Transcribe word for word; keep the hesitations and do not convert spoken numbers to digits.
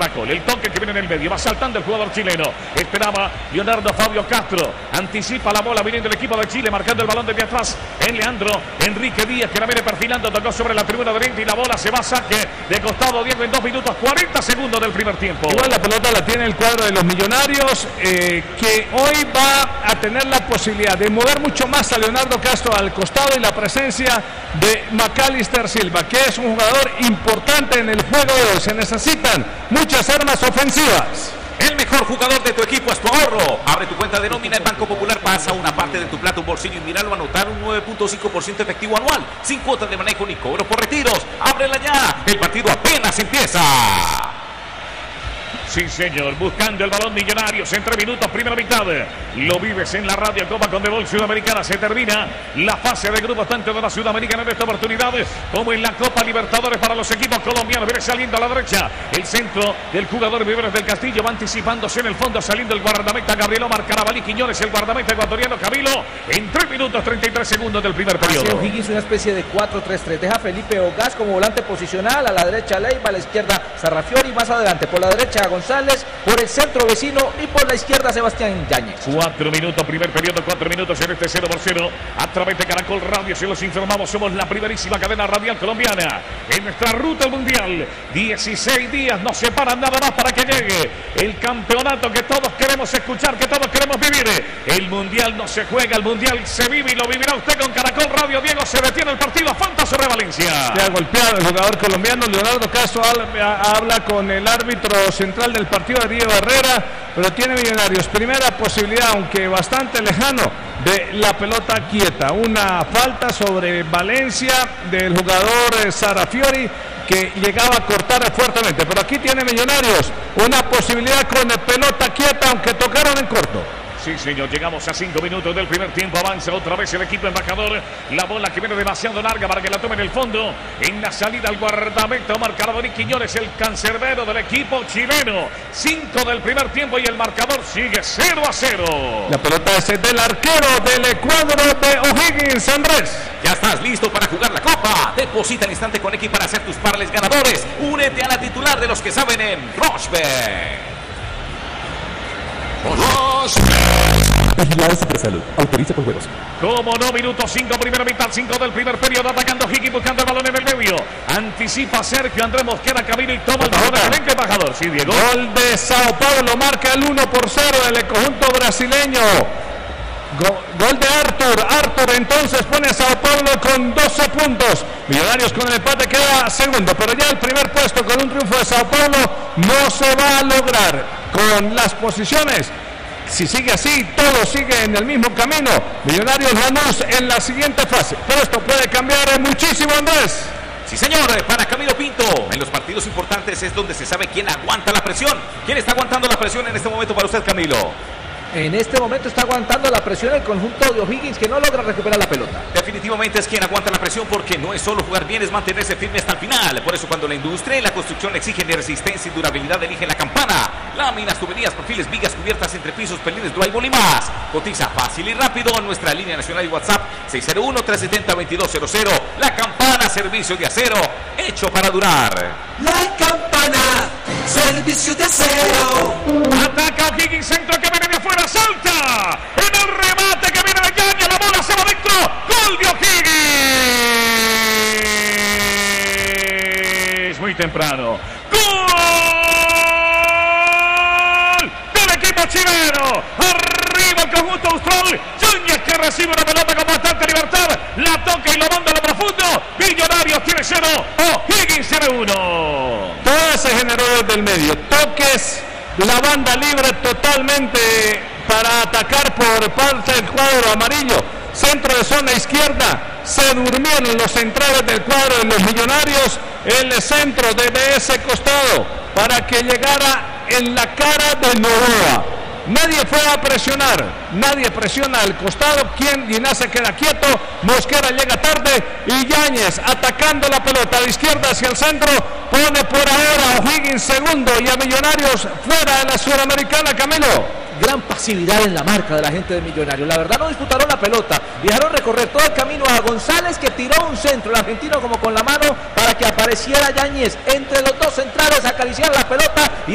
Caracol. El toque que viene en el medio. Va saltando el jugador chileno. Esperaba Leonardo Fabio Castro. Anticipa la bola viniendo el equipo de Chile. Marcando el balón desde atrás en Leandro Enrique Díaz, que la viene perfilando. Tocó sobre la tribuna de veinte y la bola se va a saque de costado. Diego en dos minutos cuarenta segundos del primer tiempo. Igual la pelota la tiene el cuadro de los Millonarios, eh, que hoy va a tener la posibilidad de mover mucho más a Leonardo Castro al costado y la presencia de Macalister Silva, que es un jugador importante en el juego de hoy. Se necesitan muchas armas ofensivas. El mejor jugador de tu equipo es tu ahorro. Abre tu cuenta de nómina en Banco Popular, pasa una parte de tu plata, un bolsillo y míralo anotar un nueve punto cinco por ciento efectivo anual, sin cuotas de manejo ni cobro por retiros. Ábrela ya, el partido apenas empieza. Sí, señor, buscando el balón Millonarios en tres minutos, primera mitad. Lo vives en la radio Copa Conmebol Sudamericana. Se termina la fase de grupos tanto de la Sudamericana en esta oportunidad como en la Copa Libertadores para los equipos colombianos. Viene saliendo a la derecha el centro del jugador Viveros del Castillo. Va anticipándose en el fondo, saliendo el guardameta Gabriel Omar Carabalí Quiñones, el guardameta ecuatoriano Camilo, en tres minutos treinta y tres segundos del primer periodo. Hace O'Higgins una especie de cuatro tres tres. Deja a Felipe Ogaz como volante posicional. A la derecha Leiva, a la izquierda Sarrafiori, más adelante por la derecha González, por el centro Vecino y por la izquierda Sebastián Yáñez. Cuatro minutos, primer periodo, cuatro minutos en este cero por cero. A través de Caracol Radio, se los informamos, somos la primerísima cadena radial colombiana en nuestra ruta al mundial. dieciséis días nos separan nada más para que llegue el campeonato que todos queremos escuchar, que todos queremos vivir. El mundial no se juega, el mundial se vive y lo vivirá usted con Caracol Radio. Diego, se detiene el partido, falta sobre Valencia. Se ha golpeado el jugador colombiano. Leonardo Castro habla con el árbitro central del partido, de Diego Herrera, pero tiene Millonarios primera posibilidad, aunque bastante lejano, de la pelota quieta. Una falta sobre Valencia del jugador Sarrafiori, que llegaba a cortar fuertemente, pero aquí tiene Millonarios una posibilidad con pelota quieta, aunque tocaron en corto. Sí, señor, llegamos a cinco minutos del primer tiempo. Avanza otra vez el equipo embajador. La bola que viene demasiado larga para que la tome en el fondo. En la salida al guardameta Omar Carabalí Quiñones, el cancerbero del equipo chileno. cinco del primer tiempo y el marcador sigue cero a cero. La pelota es del arquero del cuadro de O'Higgins, Andrés. Ya estás listo para jugar la Copa. Deposita al instante con X para hacer tus parlays ganadores. Únete a la titular de los que saben en Rochebet. Vigilado Supersalud. Autoriza con juegos. Como no, minuto cinco, primera mitad, cinco del primer periodo. Atacando Higgins, buscando el balón en el medio. Anticipa Sergio Andrés Mosquera, Camilo y toma el balón del elenco embajador. Sí, Diego. Gol de Sao Paulo, marca el uno por cero del conjunto brasileño. Go, gol de Arthur. Arthur entonces pone a Sao Paulo con doce puntos. Millonarios con el empate queda segundo, pero ya el primer puesto con un triunfo de Sao Paulo no se va a lograr con las posiciones. Si sigue así, todo sigue en el mismo camino. Millonarios Lanús en la siguiente fase, pero esto puede cambiar muchísimo, Andrés. Sí, señor, para Camilo Pinto. En los partidos importantes es donde se sabe quién aguanta la presión. ¿Quién está aguantando la presión en este momento para usted, Camilo? En este momento está aguantando la presión el conjunto de O'Higgins, que no logra recuperar la pelota. Definitivamente es quien aguanta la presión, porque no es solo jugar bien, es mantenerse firme hasta el final. Por eso cuando la industria y la construcción exigen de resistencia y durabilidad, eligen la Campana. Láminas, tuberías, perfiles, vigas, cubiertas, entrepisos, pelines, drywall y más. Cotiza fácil y rápido en nuestra línea nacional y WhatsApp seis cero uno, tres siete cero, dos dos cero cero. La Campana, servicio de acero, hecho para durar. La Campana, servicio de acero. Ataca O'Higgins, centro que viene de afuera, salta. En el remate que viene de Yañez, la bola se va adentro. Gol de O'Higgins. Muy temprano. Gol del equipo chileno. Arriba el conjunto austral. Yañez, que recibe una pelota con bastante libertad. La toca y lo manda a lo profundo. Millonarios tiene cero. O'Higgins tiene uno. Todo se generó desde el medio. Toques, la banda libre totalmente para atacar por parte del cuadro amarillo. Centro de zona izquierda. Se durmieron los centrales del cuadro de los Millonarios. El centro desde ese costado para que llegara en la cara de Novoa. Nadie fue a presionar, nadie presiona al costado. Quien Ginás se queda quieto, Mosquera llega tarde y Yañez atacando la pelota de izquierda hacia el centro, pone por ahora a O'Higgins segundo y a Millonarios fuera de la Sudamericana. Camilo. Gran pasividad en la marca de la gente de Millonarios. La verdad no disputaron la pelota, dejaron recorrer todo el camino a González, que tiró un centro, el argentino como con la mano, para que apareciera Yañez entre los dos centrales, acariciar la pelota y